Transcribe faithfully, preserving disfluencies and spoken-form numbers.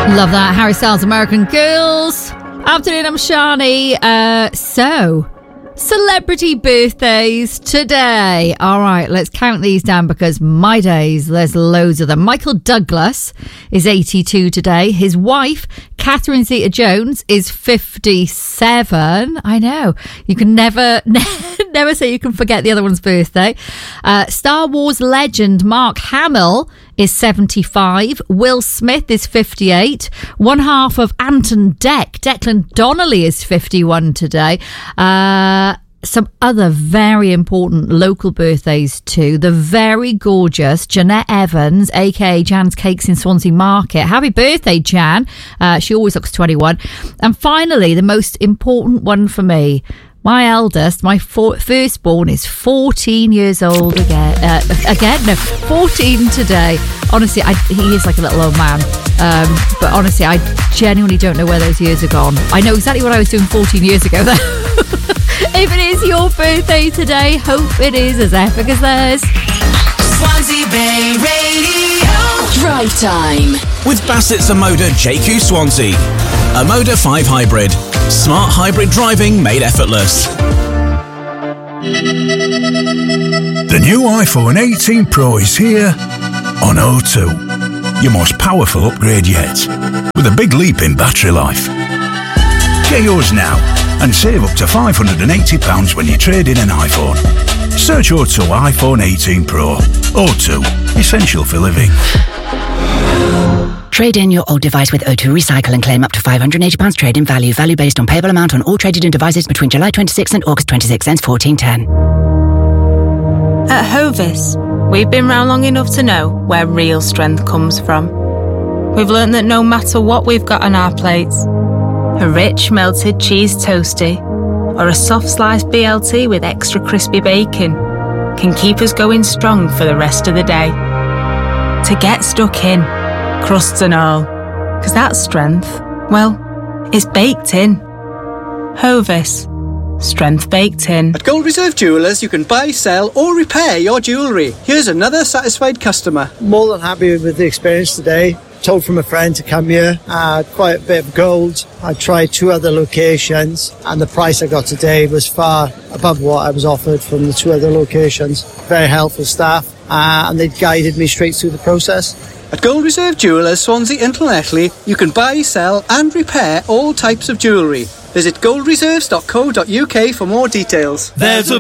Love that. Harry Styles, American Girls. Afternoon, I'm Shani. Uh, so, celebrity birthdays today. All right, let's count these down because my days, there's loads of them. Michael Douglas is eighty-two today. His wife, Catherine Zeta-Jones, is fifty-seven. I know. You can never, never say you can forget the other one's birthday. Uh, Star Wars legend Mark Hamill is seventy-five. Will Smith is fifty-eight. One half of Anton Deck, Declan Donnelly, is fifty-one today. Uh, some other very important local birthdays too. The very gorgeous Jeanette Evans, aka Jan's Cakes in Swansea Market. Happy birthday, Jan. Uh, she always looks twenty-one. And finally, the most important one for me, my eldest, my for- firstborn, is fourteen years old again. Uh, again, no, fourteen today. Honestly, I, he is like a little old man. Um, but honestly, I genuinely don't know where those years are gone. I know exactly what I was doing fourteen years ago, though. If it is your birthday today, hope it is as epic as theirs. Swansea Bay Radio. Drive time. With Bassett's Amoda J Q Swansea. Amoda five Hybrid. Smart hybrid driving made effortless. The new iPhone eighteen Pro is here on O two. Your most powerful upgrade yet, with a big leap in battery life. Get yours now and save up to five hundred eighty pounds when you trade in an iPhone. Search O two iPhone eighteen Pro. O two, essential for living. Trade in your old device with O two Recycle and claim up to five hundred eighty pounds trade-in value. Value based on payable amount on all traded-in devices between July twenty-sixth and August twenty-sixth, ends fourteen ten. At Hovis, we've been round long enough to know where real strength comes from. We've learnt that no matter what we've got on our plates, a rich melted cheese toastie or a soft sliced B L T with extra crispy bacon can keep us going strong for the rest of the day. To get stuck in, crusts and all, because that strength, well, it's baked in. Hovis. Strength baked in. At Gold Reserve Jewellers, you can buy, sell or repair your jewellery. Here's another satisfied customer. More than happy with the experience today. Told from a friend to come here. I had quite a bit of gold. I tried two other locations and the price I got today was far above what I was offered from the two other locations. Very helpful staff uh, and they guided me straight through the process. At Gold Reserve Jewellers, Swansea and Llanelli, you can buy, sell and repair all types of jewellery. Visit gold reserves dot co dot uk for more details. There's a